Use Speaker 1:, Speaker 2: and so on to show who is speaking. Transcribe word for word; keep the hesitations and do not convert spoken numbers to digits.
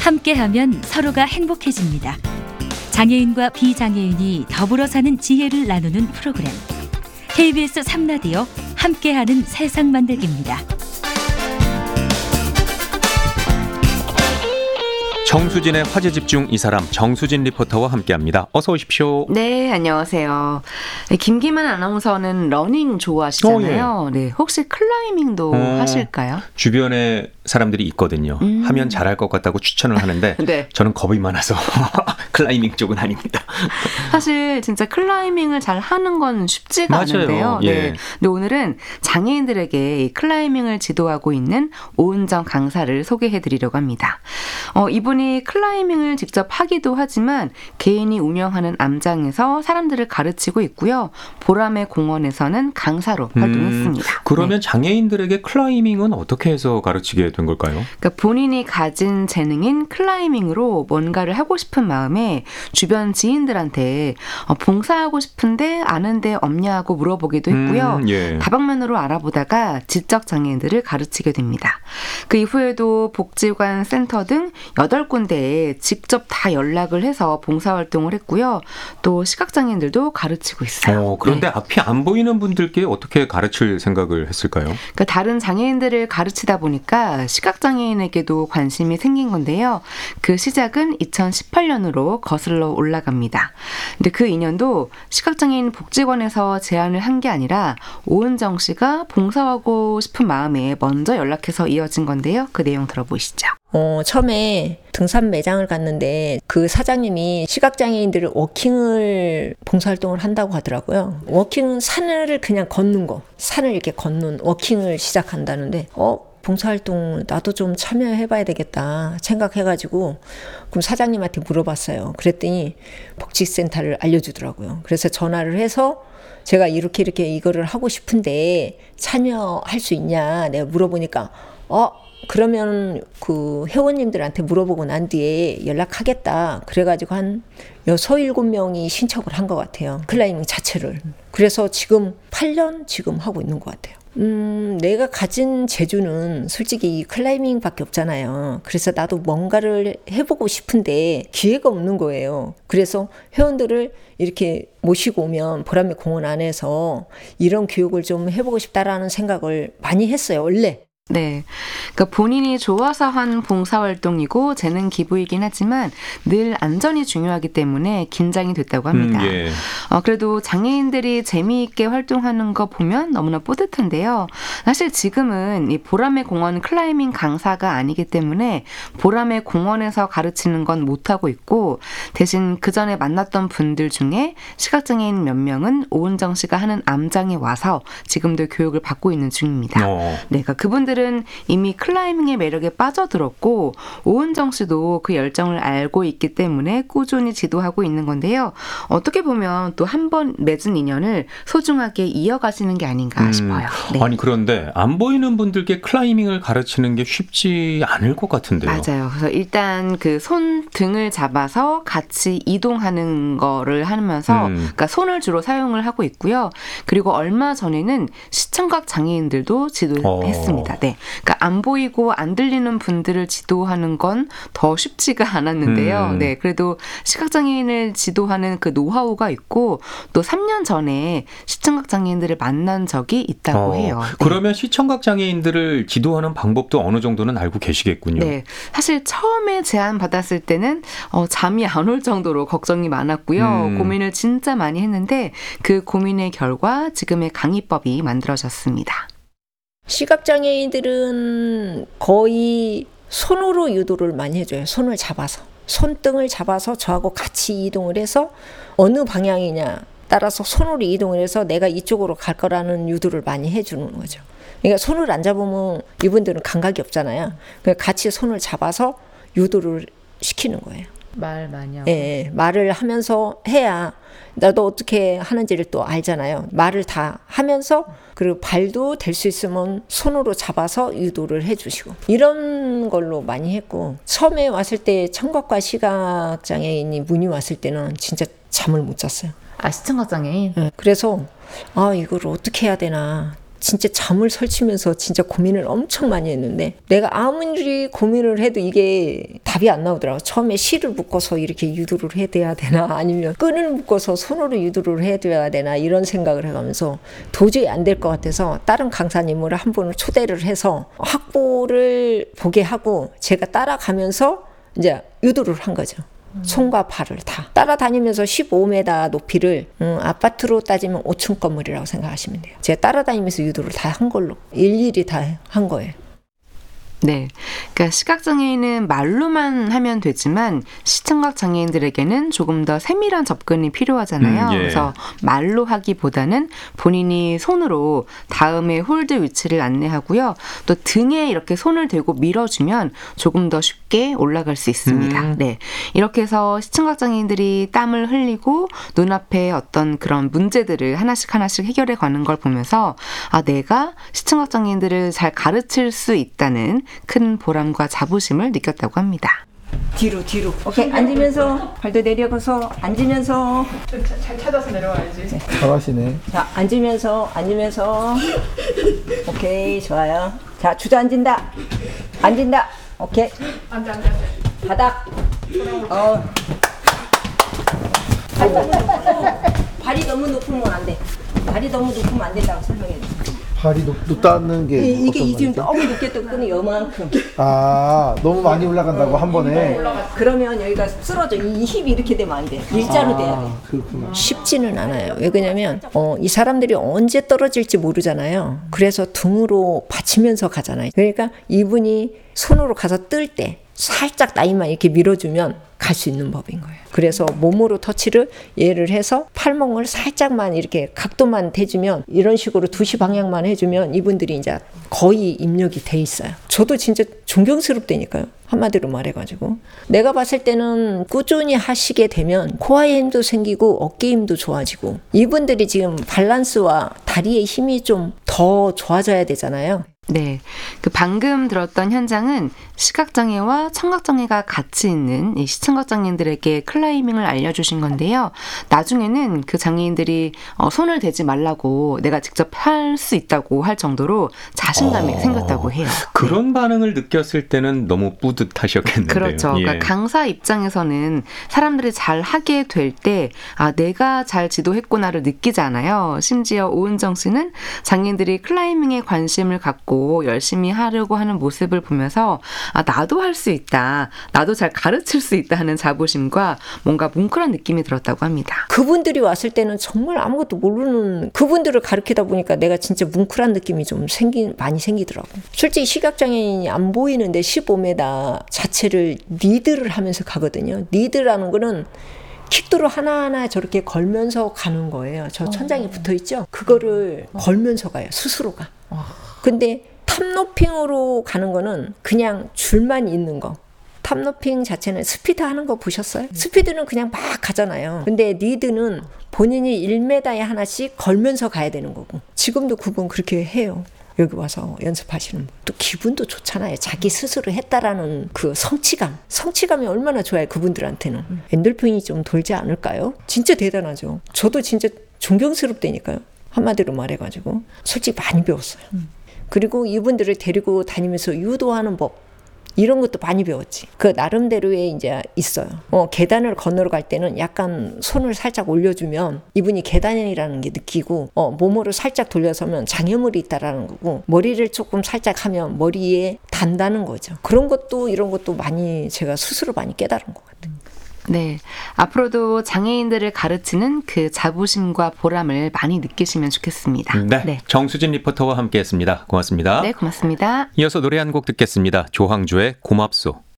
Speaker 1: 함께하면 서로가 행복해집니다. 장애인과 비장애인이 더불어 사는 지혜를 나누는 프로그램. 케이비에스 삼 라디오 함께하는 세상 만들기입니다.
Speaker 2: 정수진의 화제집중 이 사람 정수진 리포터와 함께합니다. 어서 오십시오.
Speaker 3: 네, 안녕하세요. 김기만 아나운서는 러닝 좋아하시잖아요. 어, 예. 네, 혹시 클라이밍도 어, 하실까요?
Speaker 2: 주변에 사람들이 있거든요. 음. 하면 잘할 것 같다고 추천을 하는데 네. 저는 겁이 많아서 클라이밍 쪽은 아닙니다.
Speaker 3: 사실 진짜 클라이밍을 잘 하는 건 쉽지가
Speaker 2: 맞아요.
Speaker 3: 않은데요.
Speaker 2: 예.
Speaker 3: 네. 근데 오늘은 장애인들에게 클라이밍을 지도하고 있는 오은정 강사를 소개해드리려고 합니다. 어, 이분이 클라이밍을 직접 하기도 하지만 개인이 운영하는 암장에서 사람들을 가르치고 있고요. 보람의 공원에서는 강사로 음, 활동했습니다.
Speaker 2: 그러면
Speaker 3: 네.
Speaker 2: 장애인들에게 클라이밍은 어떻게 해서 가르치게 된 걸까요?
Speaker 3: 그러니까 본인이 가진 재능인 클라이밍으로 뭔가를 하고 싶은 마음에 주변 지인들한테 어, 봉사하고 싶은데 아는데 없냐고 물어보기도 했고요.
Speaker 2: 음, 예.
Speaker 3: 다방면으로 알아보다가 지적 장애인들을 가르치게 됩니다. 그 이후에도 복지관 센터 등 여덟 군데에 직접 다 연락을 해서 봉사활동을 했고요. 또 시각장애인들도 가르치고 있어요.
Speaker 2: 어, 그런데 네. 앞이 안 보이는 분들께 어떻게 가르칠 생각을 했을까요?
Speaker 3: 그러니까 다른 장애인들을 가르치다 보니까 시각장애인에게도 관심이 생긴 건데요. 그 시작은 이천십팔 년으로 거슬러 올라갑니다. 근데 그 인연도 시각장애인 복지관에서 제안을 한 게 아니라 오은정 씨가 봉사하고 싶은 마음에 먼저 연락해서 이어진 건데요. 그 내용 들어보시죠.
Speaker 4: 어, 처음에 등산 매장을 갔는데 그 사장님이 시각장애인들을 워킹을 봉사활동을 한다고 하더라고요. 워킹은 산을 그냥 걷는 거, 산을 이렇게 걷는 워킹을 시작한다는데 어? 봉사활동 나도 좀 참여해봐야 되겠다 생각해가지고 그럼 사장님한테 물어봤어요. 그랬더니 복지센터를 알려주더라고요. 그래서 전화를 해서 제가 이렇게 이렇게 이거를 하고 싶은데 참여할 수 있냐 내가 물어보니까 어? 그러면 그 회원님들한테 물어보고 난 뒤에 연락하겠다. 그래가지고 한 여섯, 일곱 명이 신청을 한 것 같아요. 클라이밍 자체를. 그래서 지금 팔 년 지금 하고 있는 것 같아요. 음, 내가 가진 재주는 솔직히 이 클라이밍밖에 없잖아요. 그래서 나도 뭔가를 해보고 싶은데 기회가 없는 거예요. 그래서 회원들을 이렇게 모시고 오면 보람의 공원 안에서 이런 교육을 좀 해보고 싶다라는 생각을 많이 했어요, 원래.
Speaker 3: 네. 그러니까 본인이 좋아서 한 봉사활동이고 재능 기부이긴 하지만 늘 안전이 중요하기 때문에 긴장이 됐다고 합니다.
Speaker 2: 음, 예.
Speaker 3: 어, 그래도 장애인들이 재미있게 활동하는 거 보면 너무나 뿌듯한데요. 사실 지금은 이 보람의 공원 클라이밍 강사가 아니기 때문에 보람의 공원에서 가르치는 건 못하고 있고 대신 그 전에 만났던 분들 중에 시각장애인 몇 명은 오은정 씨가 하는 암장에 와서 지금도 교육을 받고 있는 중입니다.
Speaker 2: 어.
Speaker 3: 네, 그러니까 그분들 은 이미 클라이밍의 매력에 빠져들었고 오은정 씨도 그 열정을 알고 있기 때문에 꾸준히 지도하고 있는 건데요. 어떻게 보면 또 한 번 맺은 인연을 소중하게 이어가시는 게 아닌가
Speaker 2: 음,
Speaker 3: 싶어요. 네.
Speaker 2: 아니 그런데 안 보이는 분들께 클라이밍을 가르치는 게 쉽지 않을 것 같은데요.
Speaker 3: 맞아요. 그래서 일단 그 손 등을 잡아서 같이 이동하는 거를 하면서
Speaker 2: 음.
Speaker 3: 그러니까 손을 주로 사용을 하고 있고요. 그리고 얼마 전에는 시청각 장애인들도 지도했습니다.
Speaker 2: 어.
Speaker 3: 네. 그러니까 안 보이고 안 들리는 분들을 지도하는 건 더 쉽지가 않았는데요.
Speaker 2: 음.
Speaker 3: 네. 그래도 시각장애인을 지도하는 그 노하우가 있고 또 삼 년 전에 시청각 장애인들을 만난 적이 있다고
Speaker 2: 어.
Speaker 3: 해요. 네.
Speaker 2: 그러면 시청각 장애인들을 지도하는 방법도 어느 정도는 알고 계시겠군요.
Speaker 3: 네. 사실 처음에 제안 받았을 때는 어, 잠이 안 올 정도로 걱정이 많았고요.
Speaker 2: 음.
Speaker 3: 고민을 진짜 많이 했는데 그 고민의 결과 지금의 강의법이 만들어졌습니다.
Speaker 4: 시각장애인들은 거의 손으로 유도를 많이 해줘요. 손을 잡아서. 손등을 잡아서 저하고 같이 이동을 해서 어느 방향이냐 따라서 손으로 이동을 해서 내가 이쪽으로 갈 거라는 유도를 많이 해주는 거죠. 그러니까 손을 안 잡으면 이분들은 감각이 없잖아요. 그러니까 같이 손을 잡아서 유도를 시키는 거예요.
Speaker 3: 말 많이 하고.
Speaker 4: 예, 말을 하면서 해야 나도 어떻게 하는지를 또 알잖아요. 말을 다 하면서 그리고 발도 될 수 있으면 손으로 잡아서 유도를 해주시고 이런 걸로 많이 했고 처음에 왔을 때 청각과 시각장애인이 문의 왔을 때는 진짜 잠을 못 잤어요.
Speaker 3: 아, 시청각 장애인?
Speaker 4: 예, 그래서 아 이걸 어떻게 해야 되나 진짜 잠을 설치면서 진짜 고민을 엄청 많이 했는데 내가 아무리 고민을 해도 이게 답이 안 나오더라고. 처음에 실을 묶어서 이렇게 유도를 해야 되나 아니면 끈을 묶어서 손으로 유도를 해야 되나 이런 생각을 해가면서 도저히 안 될 것 같아서 다른 강사님을 한 분을 초대를 해서 확보를 보게 하고 제가 따라가면서 이제 유도를 한 거죠. 손과 발을 다 따라다니면서 십오 미터 높이를 음, 아파트로 따지면 오 층 건물이라고 생각하시면 돼요. 제가 따라다니면서 유도를 다 한 걸로 일일이 다 한 거예요.
Speaker 3: 네, 그러니까 시각장애인은 말로만 하면 되지만 시청각 장애인들에게는 조금 더 세밀한 접근이 필요하잖아요.
Speaker 2: 음, 예.
Speaker 3: 그래서 말로 하기보다는 본인이 손으로 다음에 홀드 위치를 안내하고요. 또 등에 이렇게 손을 대고 밀어주면 조금 더 쉽게 올라갈 수 있습니다.
Speaker 2: 음.
Speaker 3: 네, 이렇게 해서 시청각 장애인들이 땀을 흘리고 눈앞에 어떤 그런 문제들을 하나씩 하나씩 해결해 가는 걸 보면서 아, 내가 시청각 장애인들을 잘 가르칠 수 있다는 큰 보람과 자부심을 느꼈다고 합니다.
Speaker 4: 뒤로 뒤로. 오케이, 앉으면서 발도 내려가서 앉으면서
Speaker 5: 잘 찾아서 내려와야지.
Speaker 6: 잘하시네.
Speaker 4: 자, 앉으면서 앉으면서 오케이, 좋아요. 자, 주저앉는다. 앉는다. 오케이.
Speaker 5: 앉아, 앉아, 앉아.
Speaker 4: 바닥. 어. 발이, 발이 너무 높으면 안 돼. 발이 너무 높으면 안 된다고 설명해 주세요.
Speaker 6: 발이 높, 높다는 게
Speaker 4: 이, 이게
Speaker 6: 어떤
Speaker 4: 이 지금
Speaker 6: 말이죠?
Speaker 4: 너무 높게 떴더니 요만큼.
Speaker 6: 아, 너무 많이 올라간다고 한 번에.
Speaker 4: 그러면 여기가 쓰러져. 이 힙이 이렇게 되면 안 돼. 일자로 돼야 돼.
Speaker 6: 아, 그렇구나.
Speaker 4: 쉽지는 않아요. 왜 그러냐면 어, 이 사람들이 언제 떨어질지 모르잖아요. 그래서 등으로 받치면서 가잖아요. 그러니까 이분이 손으로 가서 뜰 때 살짝 나이만 이렇게 밀어주면 갈 수 있는 법인 거예요. 그래서 몸으로 터치를 얘를 해서 팔목을 살짝만 이렇게 각도만 대주면 이런 식으로 두시 방향만 해주면 이분들이 이제 거의 입력이 돼 있어요. 저도 진짜 존경스럽다니까요. 한마디로 말해가지고 내가 봤을 때는 꾸준히 하시게 되면 코어의 힘도 생기고 어깨 힘도 좋아지고 이분들이 지금 밸런스와 다리의 힘이 좀 더 좋아져야 되잖아요.
Speaker 3: 네, 그 방금 들었던 현장은 시각장애와 청각장애가 같이 있는 이 시청각장애인들에게 클라이밍을 알려주신 건데요. 나중에는 그 장애인들이 어, 손을 대지 말라고 내가 직접 할 수 있다고 할 정도로 자신감이
Speaker 2: 어,
Speaker 3: 생겼다고 해요.
Speaker 2: 그런 반응을 느꼈을 때는 너무 뿌듯하셨겠는데요.
Speaker 3: 그렇죠.
Speaker 2: 예.
Speaker 3: 그러니까 강사 입장에서는 사람들이 잘 하게 될 때 아, 내가 잘 지도했구나를 느끼잖아요. 심지어 오은정 씨는 장애인들이 클라이밍에 관심을 갖고 열심히 하려고 하는 모습을 보면서 아, 나도 할 수 있다. 나도 잘 가르칠 수 있다 하는 자부심과 뭔가 뭉클한 느낌이 들었다고 합니다.
Speaker 4: 그분들이 왔을 때는 정말 아무것도 모르는 그분들을 가르치다 보니까 내가 진짜 뭉클한 느낌이 좀 생기, 많이 생기더라고. 솔직히 시각장애인이 안 보이는데 십오 미터 자체를 리드를 하면서 가거든요. 리드라는 거는 킥도로 하나하나 저렇게 걸면서 가는 거예요. 저 천장에 붙어있죠? 그거를 걸면서 가요. 스스로가. 근데 탑로핑으로 가는 거는 그냥 줄만 있는 거. 탑로핑 자체는 스피드 하는 거 보셨어요? 스피드는 그냥 막 가잖아요. 근데 리드는 본인이 일 미터에 하나씩 걸면서 가야 되는 거고. 지금도 그분 그렇게 해요. 여기 와서 연습하시는 분. 또 기분도 좋잖아요. 자기 스스로 했다라는 그 성취감. 성취감이 얼마나 좋아요, 그분들한테는. 엔돌핀이 좀 돌지 않을까요? 진짜 대단하죠. 저도 진짜 존경스럽다니까요. 한마디로 말해가지고. 솔직히 많이 배웠어요. 그리고 이분들을 데리고 다니면서 유도하는 법. 이런 것도 많이 배웠지. 그 나름대로의 이제 있어요. 어, 계단을 건너러 갈 때는 약간 손을 살짝 올려주면 이분이 계단이라는 게 느끼고, 어, 몸으로 살짝 돌려서면 장애물이 있다라는 거고, 머리를 조금 살짝 하면 머리에 단다는 거죠. 그런 것도 이런 것도 많이 제가 스스로 많이 깨달은 것 같아요.
Speaker 3: 네, 앞으로도 장애인들을 가르치는 그 자부심과 보람을 많이 느끼시면 좋겠습니다.
Speaker 2: 네,
Speaker 3: 네.
Speaker 2: 정수진 리포터와 함께했습니다. 고맙습니다.
Speaker 3: 네, 고맙습니다.
Speaker 2: 이어서 노래 한 곡 듣겠습니다. 조항조의 고맙소.